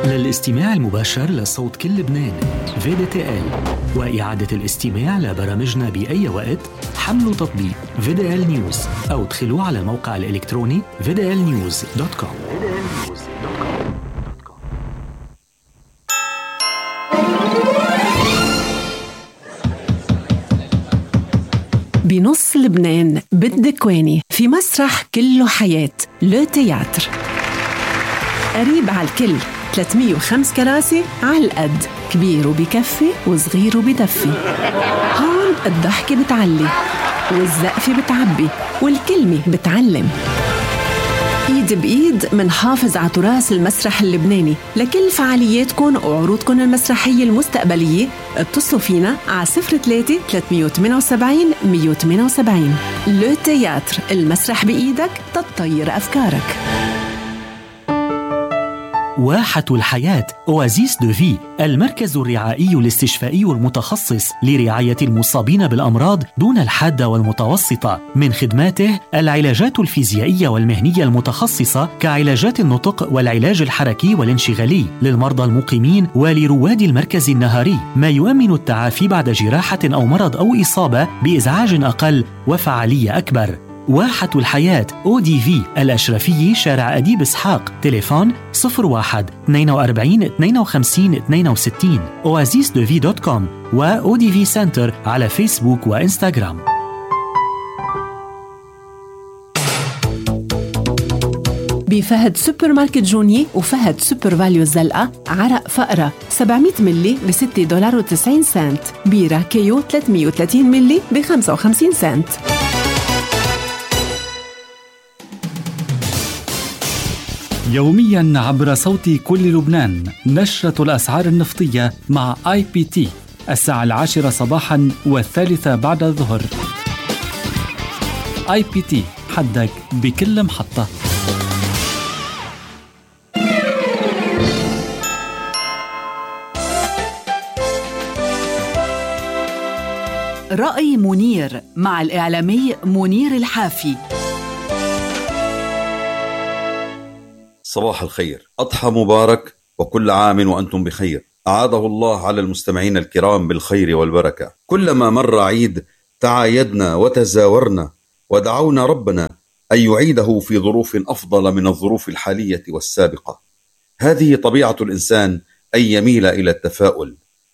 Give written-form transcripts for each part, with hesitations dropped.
للاستماع المباشر لصوت كل لبنان VDTL، وإعادة الاستماع لبرامجنا بأي وقت حملوا تطبيق VDL News أو ادخلوا على الموقع الإلكتروني vdlnews.com. بنص لبنان بالدكواني في مسرح كله حياة لو تياتر، قريب على الكل، 305 كراسي على القد، كبير وبكفي وصغير وبدفي. هون الضحكة بتعلي والزقفة بتعبي والكلمة بتعلم. ايد بايد منحافظ على تراث المسرح اللبناني. لكل فعالياتكم وعروضكم المسرحية المستقبلية اتصلوا فينا على 03 378 178. لو تياتر، المسرح بإيدك تطير أفكارك. واحة الحياة أوازيس دو في، المركز الرعائي الاستشفائي المتخصص لرعاية المصابين بالأمراض دون الحادة والمتوسطة. من خدماته العلاجات الفيزيائية والمهنية المتخصصة كعلاجات النطق والعلاج الحركي والانشغالي للمرضى المقيمين ولرواد المركز النهاري، ما يؤمن التعافي بعد جراحة أو مرض أو إصابة بإزعاج أقل وفعالية أكبر. واحة الحياة ODV، الأشرفية، شارع أديب إسحاق، تليفون 01 42 52 62. oasisdevi.com و ODV Center على فيسبوك وإنستغرام. بفهد سوبر ماركت جوني وفهد سوبر فاليو الزلقة، عرق فقرة 700 ملي $6.90. بيرة كيو 330 ملي $55. يومياً عبر صوت كل لبنان نشرة الأسعار النفطية مع IPT الساعة 10 صباحاً والثالثة بعد الظهر. IPT، حدك بكل محطة. رأي منير مع الإعلامي منير الحافي. صباح الخير، أضحى مبارك وكل عام وأنتم بخير. أعاده الله على المستمعين الكرام بالخير والبركة. كلما مر عيد تعايدنا وتزاورنا ودعونا ربنا أن يعيده في ظروف أفضل من الظروف الحالية والسابقة. هذه طبيعة الإنسان أن يميل إلى التفاؤل،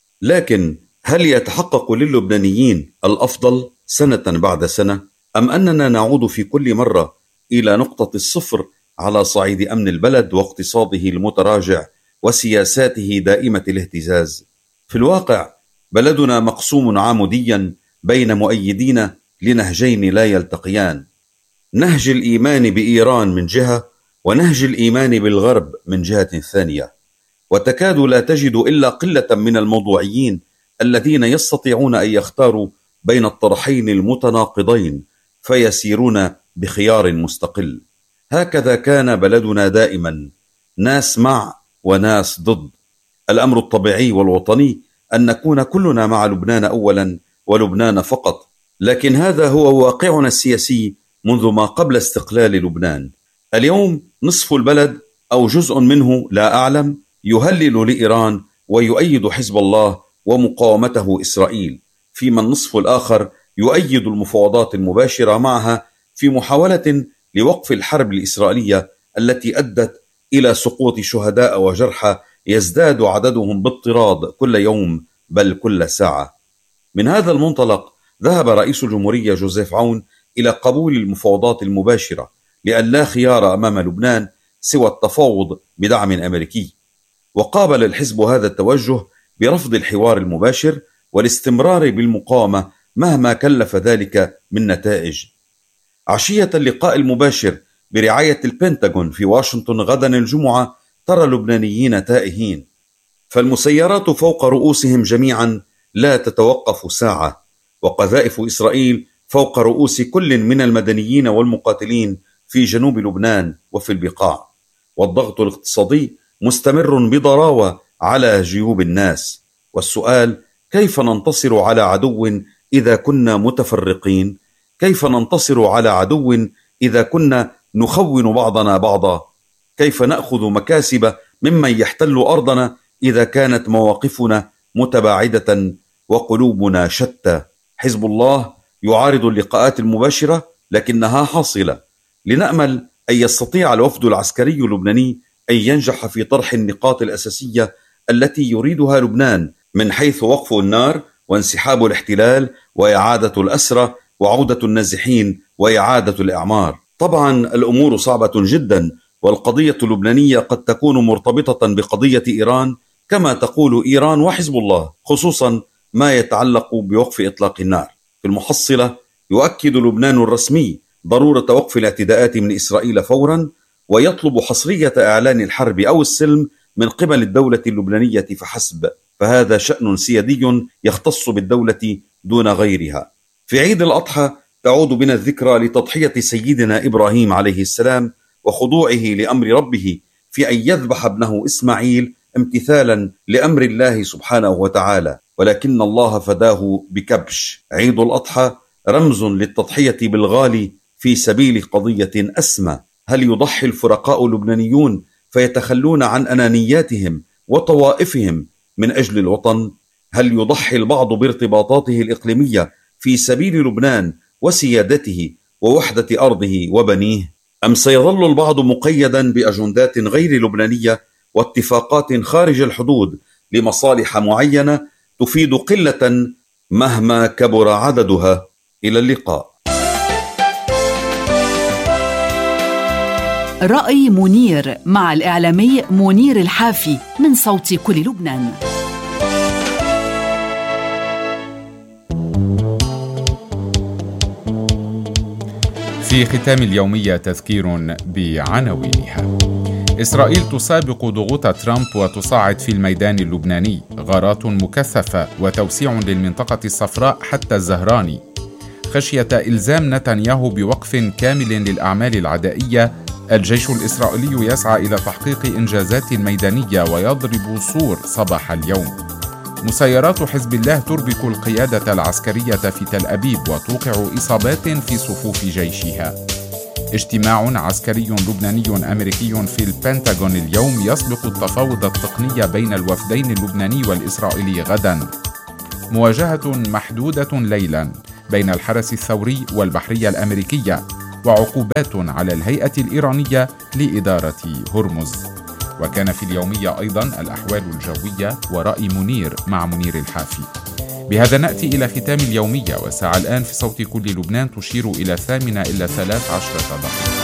لكن هل يتحقق للبنانيين الأفضل سنة بعد سنة، أم أننا نعود في كل مرة إلى نقطة الصفر على صعيد أمن البلد واقتصاده المتراجع وسياساته دائمة الاهتزاز؟ في الواقع بلدنا مقسوم عموديا بين مؤيدين لنهجين لا يلتقيان، نهج الإيمان بإيران من جهة ونهج الإيمان بالغرب من جهة ثانية، وتكاد لا تجد إلا قلة من الموضوعيين الذين يستطيعون أن يختاروا بين الطرحين المتناقضين فيسيرون بخيار مستقل. هكذا كان بلدنا دائما، ناس مع وناس ضد. الأمر الطبيعي والوطني أن نكون كلنا مع لبنان أولا ولبنان فقط، لكن هذا هو واقعنا السياسي منذ ما قبل استقلال لبنان. اليوم نصف البلد أو جزء منه لا أعلم يهلل لإيران ويؤيد حزب الله ومقاومته إسرائيل، فيما النصف الآخر يؤيد المفاوضات المباشرة معها في محاولة لوقف الحرب الإسرائيلية التي أدت إلى سقوط شهداء وجرحى يزداد عددهم باضطراد كل يوم بل كل ساعة. من هذا المنطلق ذهب رئيس الجمهورية جوزيف عون إلى قبول المفاوضات المباشرة، لأن لا خيار أمام لبنان سوى التفاوض بدعم أمريكي. وقابل الحزب هذا التوجه برفض الحوار المباشر والاستمرار بالمقاومة مهما كلف ذلك من نتائج. عشية اللقاء المباشر برعاية البنتاغون في واشنطن غدا الجمعة ترى اللبنانيين تائهين، فالمسيرات فوق رؤوسهم جميعا لا تتوقف ساعة، وقذائف إسرائيل فوق رؤوس كل من المدنيين والمقاتلين في جنوب لبنان وفي البقاع، والضغط الاقتصادي مستمر بضراوة على جيوب الناس. والسؤال: كيف ننتصر على عدو إذا كنا متفرقين؟ كيف ننتصر على عدو إذا كنا نخون بعضنا بعضا؟ كيف نأخذ مكاسب ممن يحتل أرضنا إذا كانت مواقفنا متباعدة وقلوبنا شتى. حزب الله يعارض اللقاءات المباشرة لكنها حاصلة. لنأمل أن يستطيع الوفد العسكري اللبناني أن ينجح في طرح النقاط الأساسية التي يريدها لبنان، من حيث وقف النار وانسحاب الاحتلال وإعادة الأسرى وعودة النازحين وإعادة الإعمار. طبعا الأمور صعبة جدا، والقضية اللبنانية قد تكون مرتبطة بقضية إيران كما تقول إيران وحزب الله، خصوصا ما يتعلق بوقف إطلاق النار. في المحصلة يؤكد لبنان الرسمي ضرورة وقف الاعتداءات من إسرائيل فورا، ويطلب حصرية إعلان الحرب أو السلم من قبل الدولة اللبنانية فحسب، فهذا شأن سيادي يختص بالدولة دون غيرها. في عيد الأضحى تعود بنا الذكرى لتضحية سيدنا إبراهيم عليه السلام وخضوعه لأمر ربه في أن يذبح ابنه إسماعيل امتثالا لأمر الله سبحانه وتعالى، ولكن الله فداه بكبش. عيد الأضحى رمز للتضحية بالغالي في سبيل قضية أسمى. هل يضحي الفرقاء اللبنانيون فيتخلون عن أنانياتهم وطوائفهم من أجل الوطن؟ هل يضحي البعض بارتباطاته الإقليمية في سبيل لبنان وسيادته ووحدة أرضه وبنيه؟ أم سيظل البعض مقيدا بأجندات غير لبنانية واتفاقات خارج الحدود لمصالح معينة تفيد قلة مهما كبر عددها؟ إلى اللقاء. رأي منير مع الإعلامي منير الحافي من صوت كل لبنان. في ختام اليومية تذكير بعناوينها. إسرائيل تسابق ضغوط ترامب وتصعد في الميدان اللبناني، غارات مكثفة وتوسيع للمنطقة الصفراء حتى الزهراني. خشية إلزام نتنياهو بوقف كامل للأعمال العدائية، الجيش الإسرائيلي يسعى إلى تحقيق إنجازات ميدانية ويضرب صور صباح اليوم. مسيرات حزب الله تربك القيادة العسكرية في تل أبيب وتوقع إصابات في صفوف جيشها. اجتماع عسكري لبناني أمريكي في البنتاغون اليوم يسبق التفاوض التقني بين الوفدين اللبناني والإسرائيلي غدا. مواجهة محدودة ليلا بين الحرس الثوري والبحرية الأمريكية، وعقوبات على الهيئة الإيرانية لإدارة هرمز. وكان في اليومية أيضا الأحوال الجوية ورأي منير مع منير الحافي. بهذا نأتي إلى ختام اليومية، والساعة الآن في صوت كل لبنان تشير إلى 8:13 دقيقة.